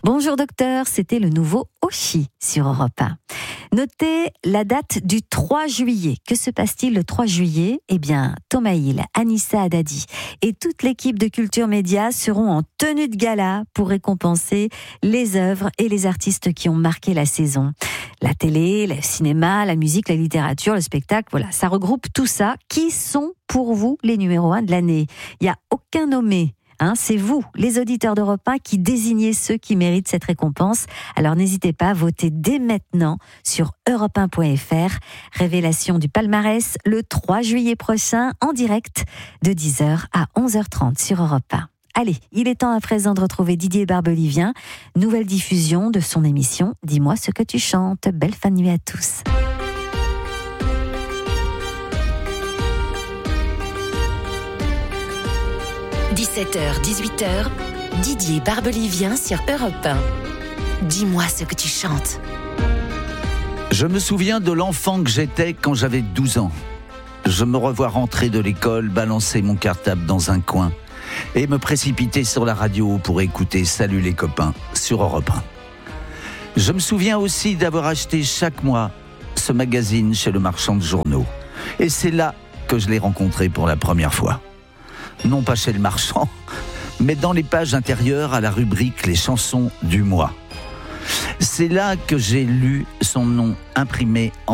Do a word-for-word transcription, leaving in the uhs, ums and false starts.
Bonjour docteur, c'était le nouveau Oshi sur Europe un. Notez la date du trois juillet. Que se passe-t-il le trois juillet ? Eh bien, Thomas Hill, Anissa Haddadi et toute l'équipe de Culture Média seront en tenue de gala pour récompenser les œuvres et les artistes qui ont marqué la saison. La télé, le cinéma, la musique, la littérature, le spectacle, voilà, ça regroupe tout ça. Qui sont pour vous les numéros un de l'année ? Il n'y a aucun nommé. Hein, c'est vous, les auditeurs d'Europe un, qui désignez ceux qui méritent cette récompense. Alors n'hésitez pas à voter dès maintenant sur europe un point f r. Révélation du palmarès le trois juillet prochain en direct de dix heures à onze heures trente sur Europe un. Allez, il est temps à présent de retrouver Didier Barbelivien. Nouvelle diffusion de son émission « Dis-moi ce que tu chantes ». Belle fin de nuit à tous. dix-sept heures, dix-huit heures, Didier Barbelivien sur Europe un. Dis-moi ce que tu chantes. Je me souviens de l'enfant que j'étais quand j'avais douze ans. Je me revois rentrer de l'école, balancer mon cartable dans un coin et me précipiter sur la radio pour écouter Salut les copains sur Europe un. Je me souviens aussi d'avoir acheté chaque mois ce magazine chez le marchand de journaux. Et c'est là que je l'ai rencontré pour la première fois. Non pas chez le marchand, mais dans les pages intérieures à la rubrique « Les chansons du mois ». C'est là que j'ai lu son nom imprimé en